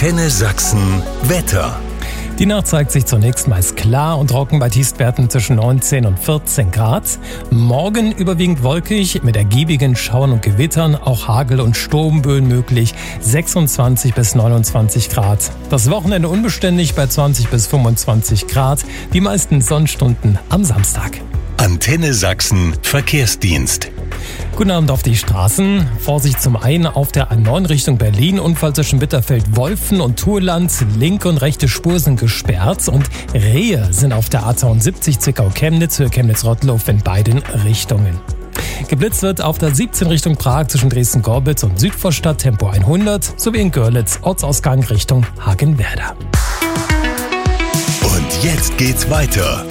Antenne Sachsen Wetter. Die Nacht zeigt sich zunächst meist klar und trocken bei Tiefstwerten zwischen 19 und 14 Grad. Morgen überwiegend wolkig mit ergiebigen Schauern und Gewittern, auch Hagel- und Sturmböen möglich, 26 bis 29 Grad. Das Wochenende unbeständig bei 20 bis 25 Grad, die meisten Sonnenstunden am Samstag. Antenne Sachsen Verkehrsdienst. Guten Abend auf die Straßen. Vorsicht zum einen auf der A9 Richtung Berlin. Unfall zwischen Bitterfeld-Wolfen und Thurland. Linke und rechte Spur sind gesperrt. Und Rehe sind auf der A72 Zwickau-Chemnitz, Höhe Chemnitz-Rottluff in beiden Richtungen. Geblitzt wird auf der 17 Richtung Prag zwischen Dresden-Gorbitz und Südvorstadt Tempo 100 sowie in Görlitz Ortsausgang Richtung Hagenwerder. Und jetzt geht's weiter.